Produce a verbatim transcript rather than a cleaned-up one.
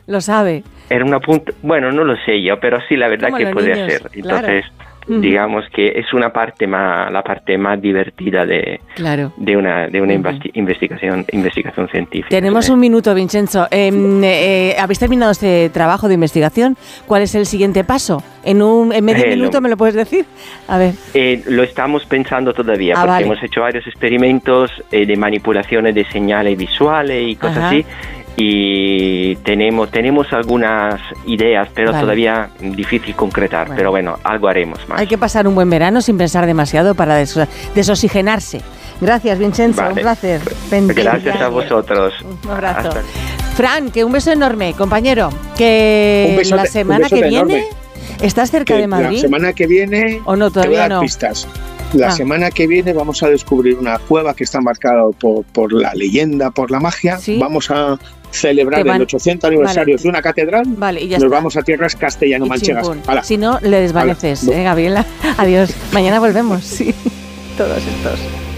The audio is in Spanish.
Lo sabe. Era una punta, bueno, no lo sé yo, pero sí, la verdad que puede niños, hacer. Entonces, claro. digamos que es una parte más, la parte más divertida de, claro. de una, de una uh-huh. investi- investigación, investigación científica. Tenemos ¿sí? un minuto, Vincenzo. Eh, eh, ¿Habéis terminado este trabajo de investigación? ¿Cuál es el siguiente paso? En un en medio eh, minuto, lo, ¿me lo puedes decir? A ver. Eh, lo estamos pensando todavía, ah, porque vale. hemos hecho varios experimentos eh, de manipulaciones de señales visuales y cosas Ajá. así. Y tenemos tenemos algunas ideas, pero vale. todavía difícil concretar, bueno. pero bueno, algo haremos más. Hay que pasar un buen verano sin pensar demasiado para des- desoxigenarse. Gracias, Vincenzo, vale. un placer. Bendito. Gracias a vosotros. Un abrazo. Hasta... Fran, que un beso enorme, compañero. Que un besote, la semana que viene enorme. ¿Estás cerca que de Madrid? La semana que viene ¿O no, todavía te voy a dar no? pistas. La ah. semana que viene vamos a descubrir una cueva que está marcada por, por la leyenda, por la magia. ¿Sí? Vamos a celebrar van... el ochocientos aniversario vale. de una catedral. Vale, y ya Nos está. vamos a tierras castellano-manchegas. Si no, le desvaneces, ¿eh, Gabriela? Adiós. Mañana volvemos. Sí, todos estos.